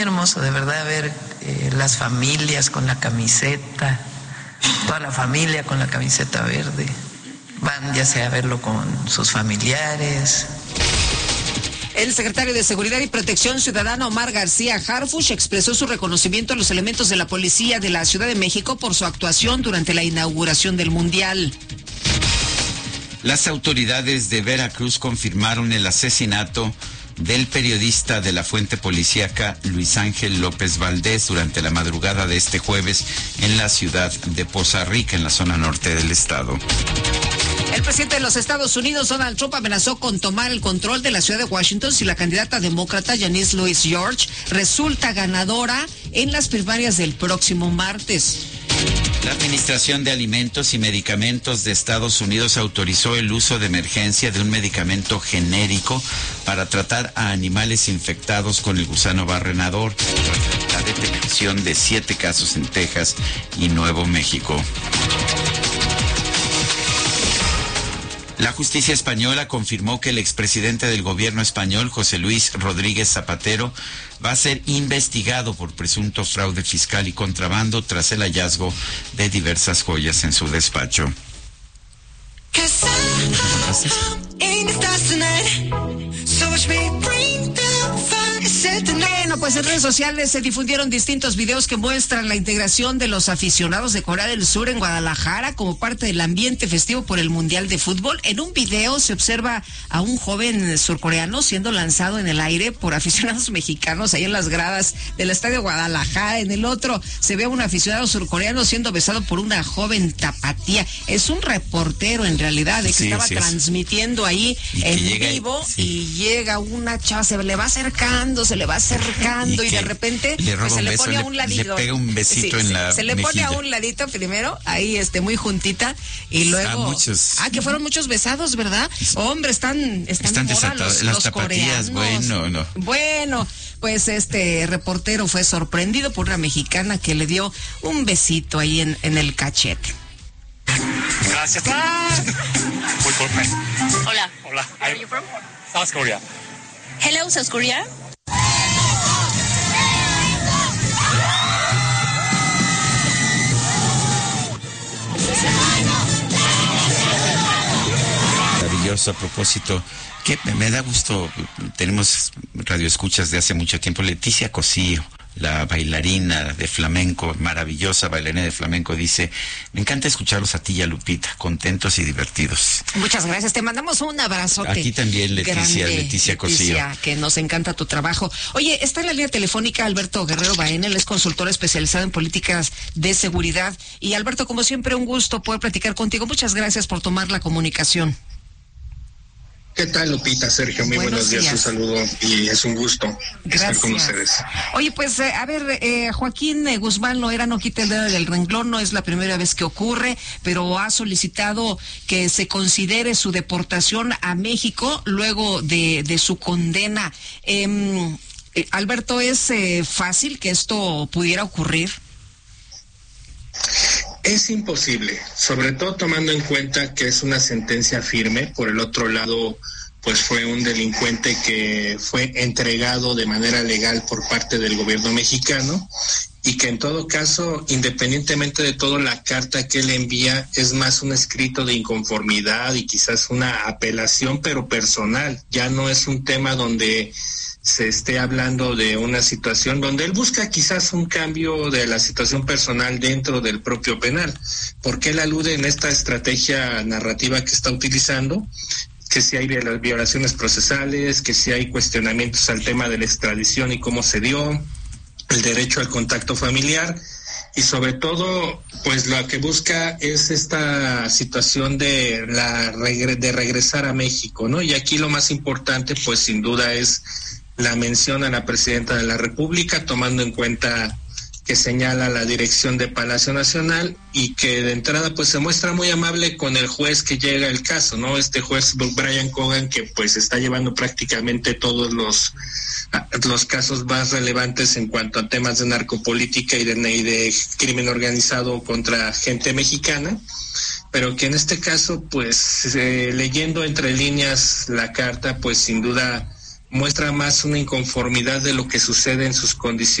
Hermoso, de verdad, ver las familias con la camiseta, toda la familia con la camiseta verde. Van ya sea a verlo con sus familiares. El secretario de Seguridad y Protección Ciudadana, Omar García Harfuch, expresó su reconocimiento a los elementos de la policía de la Ciudad de México por su actuación durante la inauguración del Mundial. Las autoridades de Veracruz confirmaron el asesinato del periodista de la fuente policíaca Luis Ángel López Valdés durante la madrugada de este jueves en la ciudad de Poza Rica, en la zona norte del estado. El presidente de los Estados Unidos, Donald Trump, amenazó con tomar el control de la ciudad de Washington si la candidata demócrata Janice Louis George resulta ganadora en las primarias del próximo martes. La Administración de Alimentos y Medicamentos de Estados Unidos autorizó el uso de emergencia de un medicamento genérico para tratar a animales infectados con el gusano barrenador, tras la detección de 7 casos en Texas y Nuevo México. La justicia española confirmó que el expresidente del gobierno español, José Luis Rodríguez Zapatero, va a ser investigado por presunto fraude fiscal y contrabando tras el hallazgo de diversas joyas en su despacho. Bueno, pues en redes sociales se difundieron distintos videos que muestran la integración de los aficionados de Corea del Sur en Guadalajara como parte del ambiente festivo por el Mundial de Fútbol. En un video se observa a un joven surcoreano siendo lanzado en el aire por aficionados mexicanos ahí en las gradas del Estadio Guadalajara. En el otro se ve a un aficionado surcoreano siendo besado por una joven tapatía. Es un reportero en realidad, que estaba transmitiendo ahí en vivo y llega una chava, se le va acercando y de repente pues, se le pone a un ladito. Le pega un besito en la se le mejilla. Pone a un ladito primero, ahí muy juntita, y luego... que fueron muchos besados, ¿verdad? Hombre, están desatados. Las tapatías, coreanos. Bueno, pues este reportero fue sorprendido por una mexicana que le dio un besito ahí en el cachete. Gracias. Hola. Hola. Where are you from? South Korea. Hello, South Korea. Maravilloso. A propósito, que me da gusto, tenemos radioescuchas de hace mucho tiempo. Leticia Cosío, la bailarina de flamenco, maravillosa bailarina de flamenco, dice: me encanta escucharlos a ti y a Lupita, contentos y divertidos. Muchas gracias, te mandamos un abrazote. Aquí también, Leticia Cosío. Que nos encanta tu trabajo. Oye, está en la línea telefónica Alberto Guerrero Baena, él es consultor especializado en políticas de seguridad. Y Alberto, como siempre, un gusto poder platicar contigo. Muchas gracias por tomar la comunicación. ¿Qué tal, Lupita? Sergio, muy buenos días, un saludo y es un gusto estar con ustedes. Oye, pues, Joaquín Guzmán Loera no quita el dedo del renglón, no es la primera vez que ocurre, pero ha solicitado que se considere su deportación a México luego de su condena. Alberto, ¿es fácil que esto pudiera ocurrir? Es imposible, sobre todo tomando en cuenta que es una sentencia firme. Por el otro lado, pues fue un delincuente que fue entregado de manera legal por parte del gobierno mexicano y que en todo caso, independientemente de todo, la carta que él envía es más un escrito de inconformidad y quizás una apelación, pero personal. Ya no es un tema donde se esté hablando de una situación donde él busca quizás un cambio de la situación personal dentro del propio penal, porque él alude en esta estrategia narrativa que está utilizando, que si hay violaciones procesales, que si hay cuestionamientos al tema de la extradición y cómo se dio, el derecho al contacto familiar, y sobre todo, pues lo que busca es esta situación de regresar a México, ¿no? Y aquí lo más importante, pues sin duda es la mención a la presidenta de la República, tomando en cuenta que señala la dirección de Palacio Nacional y que de entrada pues se muestra muy amable con el juez que llega el caso, ¿no? Este juez Brian Cogan, que pues está llevando prácticamente todos los casos más relevantes en cuanto a temas de narcopolítica y de crimen organizado contra gente mexicana, pero que en este caso pues leyendo entre líneas la carta, pues sin duda muestra más una inconformidad de lo que sucede en sus condiciones